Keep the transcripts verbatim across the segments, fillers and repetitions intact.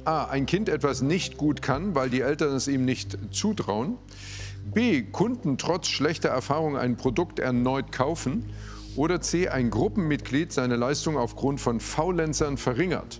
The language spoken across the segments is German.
A. Ein Kind etwas nicht gut kann, weil die Eltern es ihm nicht zutrauen. B. Kunden trotz schlechter Erfahrung ein Produkt erneut kaufen. Oder C. Ein Gruppenmitglied seine Leistung aufgrund von Faulenzern verringert.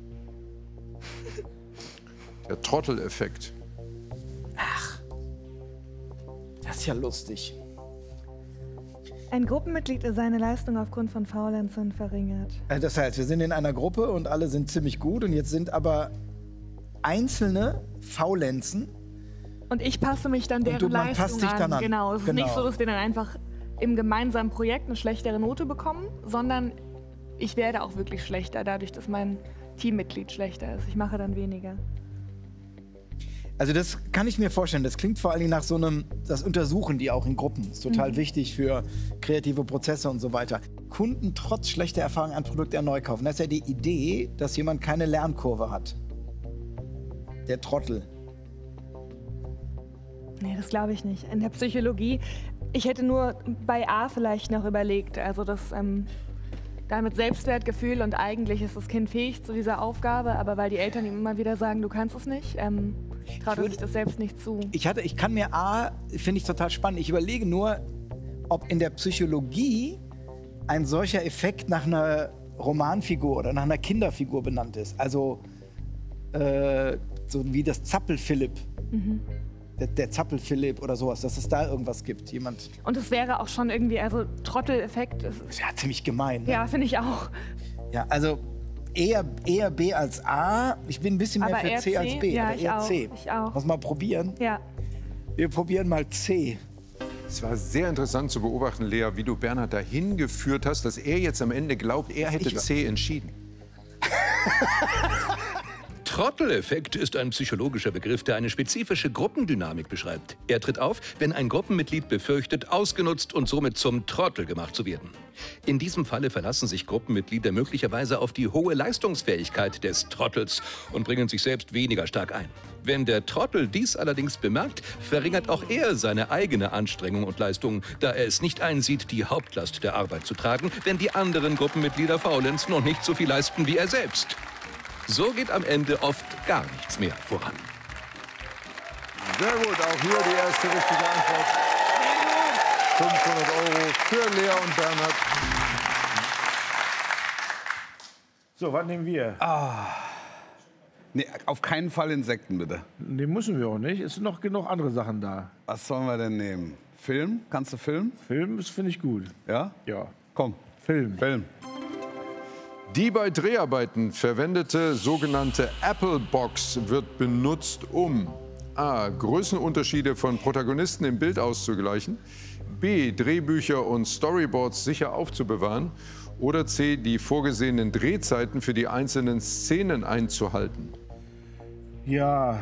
Der Trotteleffekt. Ach, das ist ja lustig. Ein Gruppenmitglied seine Leistung aufgrund von Faulenzern verringert. Das heißt, wir sind in einer Gruppe und alle sind ziemlich gut und jetzt sind aber einzelne Faulenzen. Und ich passe mich dann deren Und du, man Leistung passt dich an. dann an. Genau, es ist Genau. nicht so, dass wir dann einfach im gemeinsamen Projekt eine schlechtere Note bekommen, sondern ich werde auch wirklich schlechter, dadurch, dass mein Teammitglied schlechter ist. Ich mache dann weniger. Also das kann ich mir vorstellen. Das klingt vor allen Dingen nach so einem, das Untersuchen die auch in Gruppen. Das ist total Mhm. wichtig für kreative Prozesse und so weiter. Kunden trotz schlechter Erfahrung ein Produkt erneut kaufen. Das ist ja die Idee, dass jemand keine Lernkurve hat. Der Trottel. Nee, das glaube ich nicht. In der Psychologie, ich hätte nur bei A vielleicht noch überlegt, also das ähm, da mit Selbstwertgefühl und eigentlich ist das Kind fähig zu dieser Aufgabe, aber weil die Eltern ihm immer wieder sagen, du kannst es nicht, ähm, traut er sich das selbst nicht zu. Ich, hatte, ich kann mir A, finde ich total spannend, ich überlege nur, ob in der Psychologie ein solcher Effekt nach einer Romanfigur oder nach einer Kinderfigur benannt ist. Also äh, so wie das Zappel-Philipp. Mhm. Der, der Zappel-Philipp oder sowas, dass es da irgendwas gibt. Jemand. Und es wäre auch schon irgendwie, also Trotteleffekt. Ist, Das ist ja ziemlich gemein. Ne? ja, finde ich auch. Ja, also eher, eher B als A. Ich bin ein bisschen mehr Aber für eher C, C? als B. Ja, aber ich eher auch. C. Ich auch. Lass mal probieren. Ja. Wir probieren mal C. Es war sehr interessant zu beobachten, Lea, wie du Bernhard dahin geführt hast, dass er jetzt am Ende glaubt, er hätte Ich- C entschieden. Trotteleffekt ist ein psychologischer Begriff, der eine spezifische Gruppendynamik beschreibt. Er tritt auf, wenn ein Gruppenmitglied befürchtet, ausgenutzt und somit zum Trottel gemacht zu werden. In diesem Falle verlassen sich Gruppenmitglieder möglicherweise auf die hohe Leistungsfähigkeit des Trottels und bringen sich selbst weniger stark ein. Wenn der Trottel dies allerdings bemerkt, verringert auch er seine eigene Anstrengung und Leistung, da er es nicht einsieht, die Hauptlast der Arbeit zu tragen, wenn die anderen Gruppenmitglieder faulenzen und nicht so viel leisten wie er selbst. So geht am Ende oft gar nichts mehr voran. Sehr gut, auch hier die erste richtige Antwort. fünfhundert Euro für Lea und Bernhard. So, was nehmen wir? Nee, auf keinen Fall Insekten, bitte. Nee, müssen wir auch nicht. Es sind noch genug andere Sachen da. Was sollen wir denn nehmen? Film? Kannst du Film? Film, das finde ich gut. Ja? Ja. Komm, Film. Film. Die bei Dreharbeiten verwendete sogenannte Apple Box wird benutzt, um A. Größenunterschiede von Protagonisten im Bild auszugleichen, B. Drehbücher und Storyboards sicher aufzubewahren oder C. Die vorgesehenen Drehzeiten für die einzelnen Szenen einzuhalten. Ja,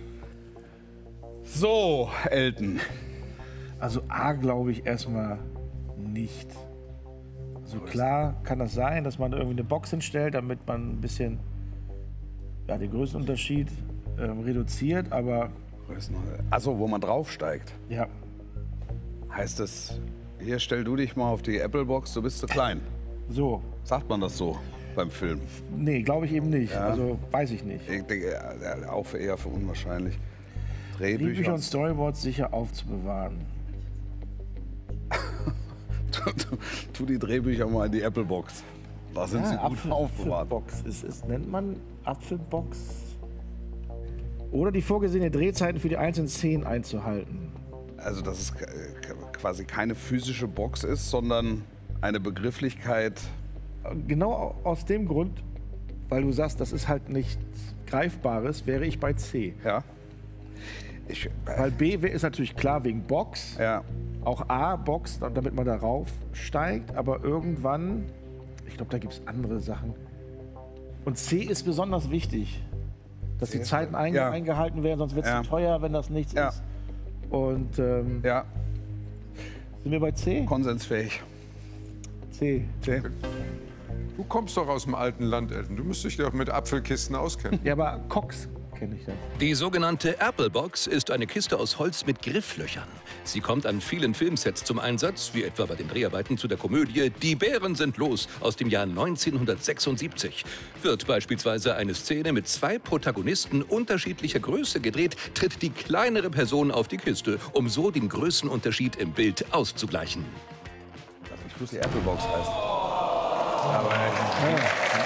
So, Elton. also A glaube ich erstmal nicht. Also klar kann das sein, dass man irgendwie eine Box hinstellt, damit man ein bisschen ja, den Größenunterschied ähm, reduziert, aber Achso, wo man draufsteigt. ja, Heißt es, hier stell du dich mal auf die Apple-Box, du bist zu klein. so. Sagt man das so beim Film? Nee, glaube ich eben nicht. Ja. Also weiß ich nicht. Ich denke, ja, auch eher für unwahrscheinlich. Drehbücher Drehbücher. und Storyboards sicher aufzubewahren. Tu die Drehbücher mal in die Apple-Box. Da sind sie gut Apfel- aufbewahrt. Apfelbox. Ist, ist, nennt man Apfelbox? Oder die vorgesehene Drehzeiten für die einzelnen Szenen einzuhalten. Also, dass es quasi keine physische Box ist, sondern eine Begrifflichkeit. Genau aus dem Grund, weil du sagst, das ist halt nichts Greifbares, wäre ich bei C. Ja. Ich, Weil B ist natürlich klar wegen Box. ja. Auch A, Box, damit man darauf steigt. Aber irgendwann, ich glaube, da gibt es andere Sachen. Und C ist besonders wichtig, dass die Zeiten einge Ja. eingehalten werden, sonst wird es Ja. zu teuer, wenn das nichts Ja. ist. Und ähm, Ja, sind wir bei C? konsensfähig. C. C. Du kommst doch aus dem alten Land, Elton. Du müsstest dich doch mit Apfelkisten auskennen. Ja, aber Cox kenne ich das. Die sogenannte Applebox ist eine Kiste aus Holz mit Grifflöchern. Sie kommt an vielen Filmsets zum Einsatz, wie etwa bei den Dreharbeiten zu der Komödie Die Bären sind los aus dem Jahr neunzehnhundertsechsundsiebzig. Wird beispielsweise eine Szene mit zwei Protagonisten unterschiedlicher Größe gedreht, tritt die kleinere Person auf die Kiste, um so den Größenunterschied im Bild auszugleichen. Ich wusste, die Applebox heißt. Aber ja.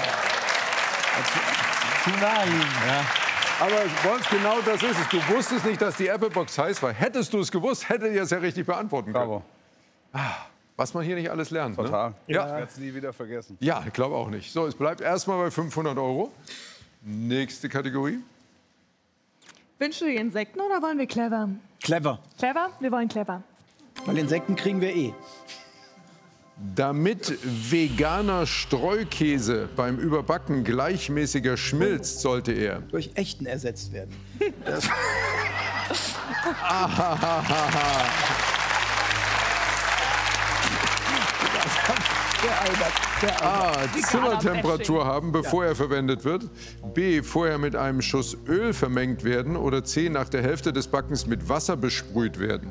Zu, zu naheliegend. Ja. Aber Wolf, genau das ist es. Du wusstest nicht, dass die Applebox heißt, weil hättest du es gewusst, hättet ihr es ja richtig beantworten können. Bravo. Ah, was man hier nicht alles lernt. Total. Ne? Ich Ja, werde es nie wieder vergessen. ja ich glaube auch nicht. So, es bleibt erstmal bei fünfhundert Euro. Nächste Kategorie. Wünschst du dir Insekten oder wollen wir clever? Clever. Clever? Wir wollen clever. Weil Insekten kriegen wir eh. Damit veganer Streukäse beim Überbacken gleichmäßiger schmilzt, sollte er. Durch echten ersetzt werden. Das sehr albert, sehr albert. A. Zimmertemperatur haben, bevor er verwendet wird. B. Vorher mit einem Schuss Öl vermengt werden. Oder C. Nach der Hälfte des Backens mit Wasser besprüht werden.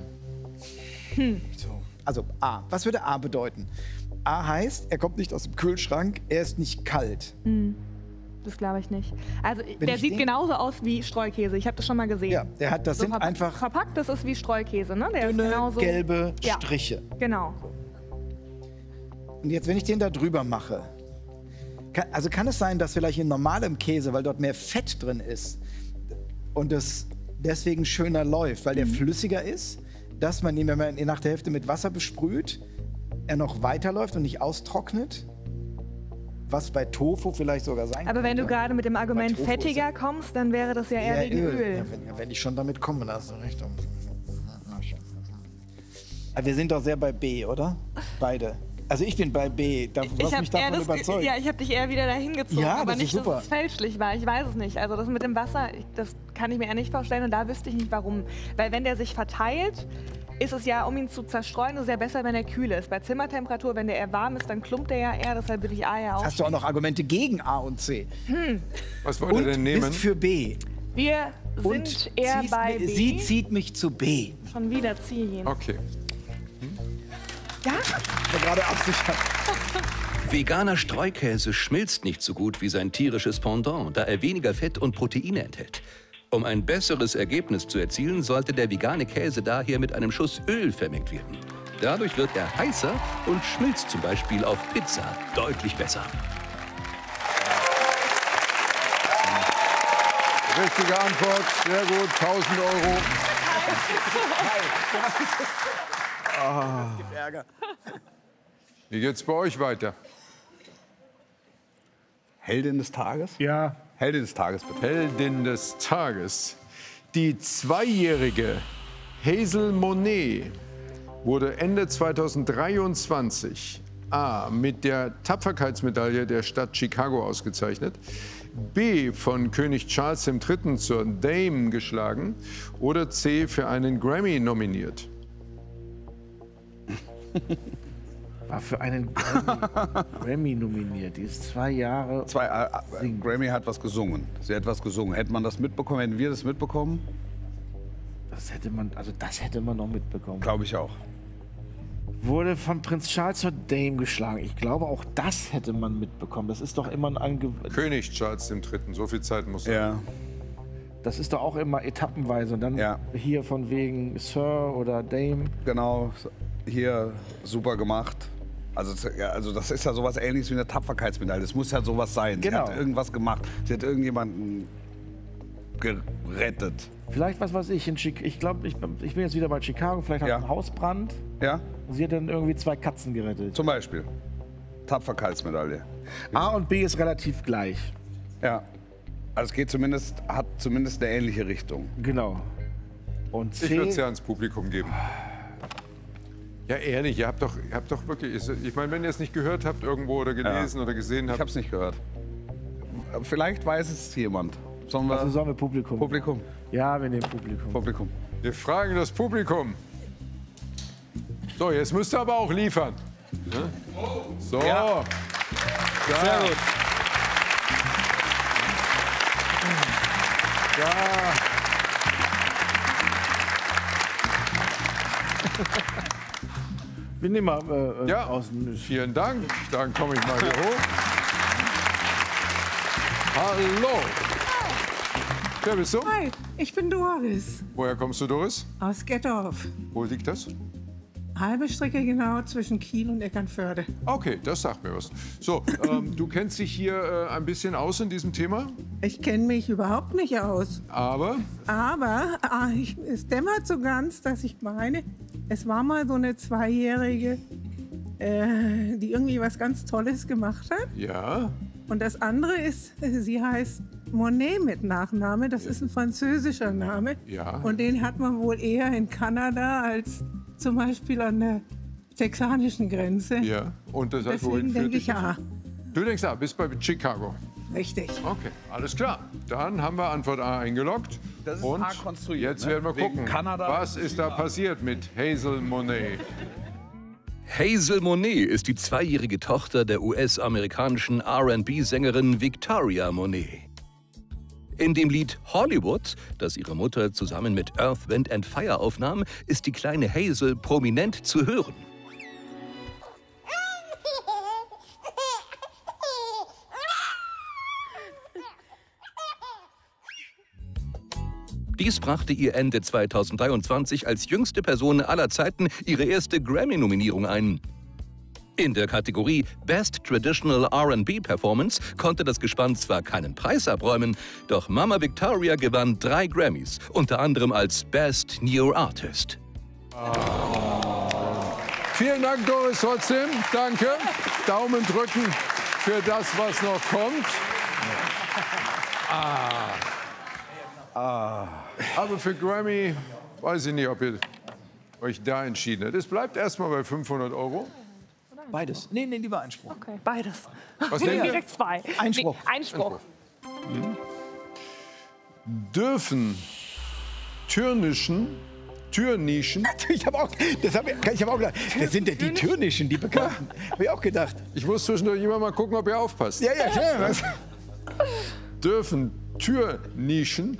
Also A. Was würde A bedeuten? A heißt, er kommt nicht aus dem Kühlschrank, er ist nicht kalt. Das glaube ich nicht. Also Wenn der ich sieht den- genauso aus wie Streukäse. Ich habe das schon mal gesehen. Ja, der hat, das So sind verp- einfach verpackt, das ist wie Streukäse, ne? Der ist dünne, genauso. gelbe Ja. Striche. Genau. Und jetzt, wenn ich den da drüber mache, kann, also kann es sein, dass vielleicht in normalem Käse, weil dort mehr Fett drin ist und es deswegen schöner läuft, weil der Mhm. flüssiger ist, dass man ihn, wenn man ihn nach der Hälfte mit Wasser besprüht, er noch weiterläuft und nicht austrocknet? Was bei Tofu vielleicht sogar sein Aber wenn du könnte. gerade mit dem Argument Tofu ist fettiger kommst, dann wäre das ja eher Ja, wegen Öl. Ja, wenn, ja, wenn ich schon damit komme, da hast du recht. Aber wir sind doch sehr bei B, oder? Beide. Also ich bin bei B. Da, du hast hab mich eher davon das, überzeugt. ja, ich habe dich eher wieder dahin gezogen, Ja, aber das ist nicht, super. dass es fälschlich war. Ich weiß es nicht. Also das mit dem Wasser, ich, das kann ich mir eher nicht vorstellen und da wüsste ich nicht warum. Weil wenn der sich verteilt, ist es ja, um ihn zu zerstreuen, ist es ja besser, wenn er kühl ist. Bei Zimmertemperatur, wenn der eher warm ist, dann klumpt er ja eher, deshalb würde ich A ja auch. Hast du auch noch Argumente gegen A und C? Was wollt ihr Und denn nehmen? bist für B. Wir Und sind eher ziehst bei mi- B. Sie zieht mich zu B. Schon wieder ziehen. Okay. Ja? Ich war gerade absichern. Veganer Streukäse schmilzt nicht so gut wie sein tierisches Pendant, da er weniger Fett und Proteine enthält. Um ein besseres Ergebnis zu erzielen, sollte der vegane Käse daher mit einem Schuss Öl vermengt werden. Dadurch wird er heißer und schmilzt zum Beispiel auf Pizza deutlich besser. Richtige Antwort. Sehr gut. tausend Euro. Ärger. Wie geht's bei euch weiter? Heldin des Tages? Ja, Heldin des Tages, bitte. Heldin des Tages. Die zweijährige Hazel Monet wurde Ende zweitausenddreiundzwanzig A. mit der Tapferkeitsmedaille der Stadt Chicago ausgezeichnet, B. von König Charles der Dritte zur Dame geschlagen oder C. für einen Grammy nominiert. war für einen Grammy, Grammy nominiert. Die ist zwei Jahre. Zwei, äh, äh, Grammy hat was gesungen. Sie hat was gesungen. Hätte man das mitbekommen, hätten wir das mitbekommen? Das hätte man, also das hätte man noch mitbekommen. Glaube ich auch. Wurde von Prinz Charles zur Dame geschlagen. Ich glaube, auch das hätte man mitbekommen. Das ist doch immer ein Ange König Charles der Dritte. So viel Zeit muss sein. Ja. Das ist doch auch immer etappenweise. Und dann Ja. hier von wegen Sir oder Dame. Genau. Hier super gemacht. Also, ja, also das ist ja sowas Ähnliches wie eine Tapferkeitsmedaille. Das muss ja sowas sein. Genau. Sie hat irgendwas gemacht. Sie hat irgendjemanden gerettet. Vielleicht, was weiß ich, in Chic ich glaube, ich, bin- ich bin jetzt wieder bei Chicago. Vielleicht hat Ja. ein Hausbrand. Ja? Und sie hat dann irgendwie zwei Katzen gerettet. Zum Beispiel. Tapferkeitsmedaille. A und B ist relativ gleich. Ja. Also es geht zumindest, hat zumindest eine ähnliche Richtung. Genau. Und Ich würde es C. ja ans Publikum geben. Ja, ehrlich, ihr habt doch, ihr habt doch wirklich, ich meine, wenn ihr es nicht gehört habt irgendwo oder gelesen oder gesehen Ich habt, habe es nicht gehört. Vielleicht weiß es jemand. Sollen wir? Also sollen wir Publikum? Publikum. Ja, wir nehmen Publikum. Publikum. wir fragen das Publikum. So, jetzt müsst ihr aber auch liefern. Ne? So. Ja. Sehr gut. Ja. Wir nehmen mal äh, Ja, außen. vielen Dank. Dann komme ich mal hier hoch. Hallo. Wer bist du? Hi, ich bin Doris Woher kommst du, Doris? aus Gettorf. Wo liegt das? Halbe Strecke genau zwischen Kiel und Eckernförde. Okay, das sagt mir was. So, ähm, du kennst dich hier äh, ein bisschen aus in diesem Thema, Ich kenne mich überhaupt nicht aus. aber Aber ah, ich, es dämmert so ganz, dass ich meine, es war mal so eine Zweijährige, äh, die irgendwie was ganz Tolles gemacht hat. ja, Und das andere ist, äh, sie heißt Monet mit Nachname. Das ist ein französischer Name. Ja. Und den hat man wohl eher in Kanada als zum Beispiel an der texanischen Grenze. ja. Und das heißt, wohin Deswegen führt denke dich ich das? ja, Du denkst, ah, bist bei Chicago. richtig. Okay, alles klar. Dann haben wir Antwort A eingeloggt. Das ist Und A konstruiert, jetzt ne? werden wir Wegen gucken, Kanada was ist da passiert mit Hazel Monet. Hazel Monet ist die zweijährige Tochter der U S-amerikanischen R and B-Sängerin Victoria Monet. In dem Lied Hollywood, das ihre Mutter zusammen mit Earth, Wind and Fire aufnahm, ist die kleine Hazel prominent zu hören. Dies brachte ihr Ende zweitausenddreiundzwanzig als jüngste Person aller Zeiten ihre erste Grammy-Nominierung ein. In der Kategorie Best Traditional R and B Performance konnte das Gespann zwar keinen Preis abräumen, doch Mama Victoria gewann drei Grammys, unter anderem als Best New Artist. Vielen Dank, Doris, trotzdem. Danke. Daumen drücken für das, was noch kommt. Ah. Ah. Aber für Grammy weiß ich nicht, ob ihr euch da entschieden habt. Es bleibt erstmal bei fünfhundert Euro. Beides. Nee, nee, lieber Einspruch. Okay, beides. Was denkt ihr? Direkt zwei. Einspruch. Nee, Einspruch. Dürfen Türnischen, Türnischen, Ich habe auch, das hab ich, ich hab auch gedacht, das sind ja die Türnischen, die Bekannten. Habe ich auch gedacht. ich muss zwischendurch immer mal gucken, ob ihr aufpasst. Ja, ja, klar. Was? Dürfen Türnischen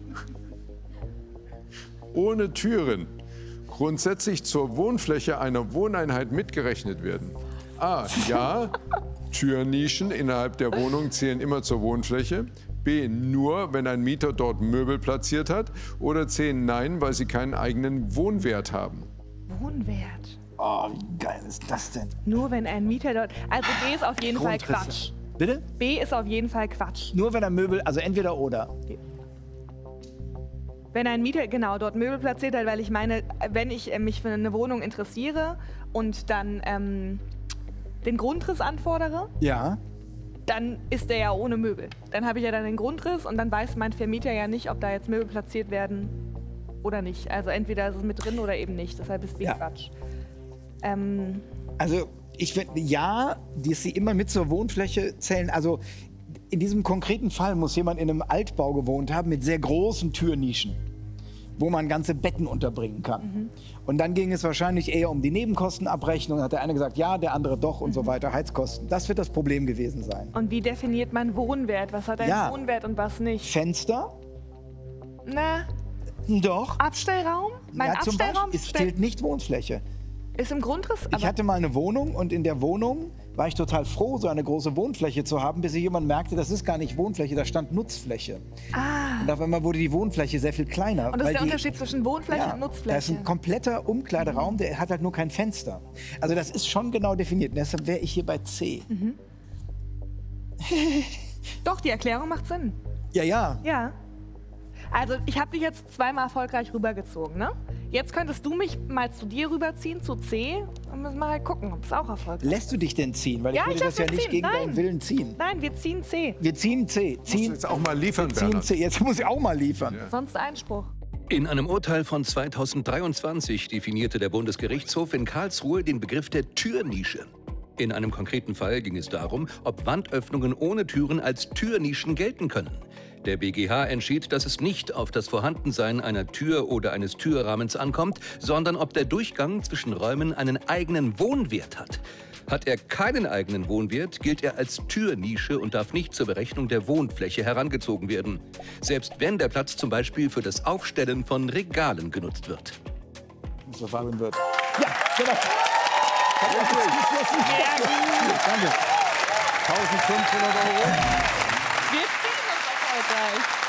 ohne Türen grundsätzlich zur Wohnfläche einer Wohneinheit mitgerechnet werden? A. Ja, Türnischen innerhalb der Wohnung zählen immer zur Wohnfläche. B. Nur, wenn ein Mieter dort Möbel platziert hat. Oder C. Nein, weil sie keinen eigenen Wohnwert haben. Wohnwert. Oh, wie geil ist das denn? Nur wenn ein Mieter dort. Also B ist auf jeden Fall Grundrisse. Quatsch. Bitte? B ist auf jeden Fall Quatsch. Nur wenn er Möbel, also entweder oder. Wenn ein Mieter genau dort Möbel platziert hat, weil ich meine, wenn ich äh, mich für eine Wohnung interessiere und dann ähm, den Grundriss anfordere, Ja. dann ist der ja ohne Möbel. Dann habe ich ja dann den Grundriss und dann weiß mein Vermieter ja nicht, ob da jetzt Möbel platziert werden oder nicht. Also entweder ist es mit drin oder eben nicht. Deshalb ist B Ja. Quatsch. Ähm, Also ich finde, ja, dass sie immer mit zur Wohnfläche zählen. Also in diesem konkreten Fall muss jemand in einem Altbau gewohnt haben mit sehr großen Türnischen, wo man ganze Betten unterbringen kann. Mhm. Und dann ging es wahrscheinlich eher um die Nebenkostenabrechnung. Hat der eine gesagt, ja, der andere doch und Mhm. so weiter. Heizkosten. Das wird das Problem gewesen sein. und wie definiert man Wohnwert? Was hat ein Ja. Wohnwert und was nicht? Fenster? Na, Doch. Abstellraum? Mein ja, zum Abstellraum Beispiel, es stell- zählt nicht Wohnfläche. ist im Grundriss. Ich hatte mal eine Wohnung und in der Wohnung war ich total froh, so eine große Wohnfläche zu haben, bis jemand merkte, das ist gar nicht Wohnfläche, da stand Nutzfläche. ah, Und auf einmal wurde die Wohnfläche sehr viel kleiner. und das weil ist der die, Unterschied zwischen Wohnfläche ja, und da ist Nutzfläche. ein kompletter Umkleideraum, der hat halt nur kein Fenster. Also das ist schon genau definiert. Und deshalb wäre ich hier bei C. Mhm. Doch, die Erklärung macht Sinn. Ja, ja. Ja. Also, ich habe dich jetzt zweimal erfolgreich rübergezogen, ne? Jetzt könntest du mich mal zu dir rüberziehen, zu C. Und müssen wir halt gucken, ob es auch erfolgreich ist. Lässt du dich denn ziehen? Weil Ja, ich würde ich das lass ja mich nicht ziehen. gegen Nein. deinen Willen ziehen. Nein, wir ziehen C. Wir ziehen C. Musst du Ziehen, jetzt auch mal liefern, ziehen Bernhard. C. Jetzt muss ich auch mal liefern. Sonst Einspruch. In einem Urteil von zweitausenddreiundzwanzig definierte der Bundesgerichtshof in Karlsruhe den Begriff der Türnische. In einem konkreten Fall ging es darum, ob Wandöffnungen ohne Türen als Türnischen gelten können. Der B G H entschied, dass es nicht auf das Vorhandensein einer Tür oder eines Türrahmens ankommt, sondern ob der Durchgang zwischen Räumen einen eigenen Wohnwert hat. Hat er keinen eigenen Wohnwert, gilt er als Türnische und darf nicht zur Berechnung der Wohnfläche herangezogen werden. Selbst wenn der Platz zum Beispiel für das Aufstellen von Regalen genutzt wird. So Fabian wird. Ja, genau. Danke. eintausendfünfhundert Euro. Wir ziehen uns erfolgreich.